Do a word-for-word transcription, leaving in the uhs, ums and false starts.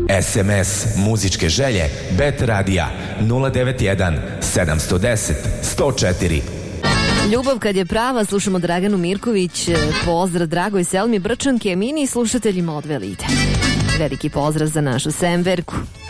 es em es muzičke želje Bet Radija nula devet jedan sedam jedan nula sto četiri. Ljubav kad je prava, slušamo Draganu Mirković. Pozdrav dragoj Selmi Brčanke, mini slušateljima od Velite. Veliki pozdrav za našu Semverku.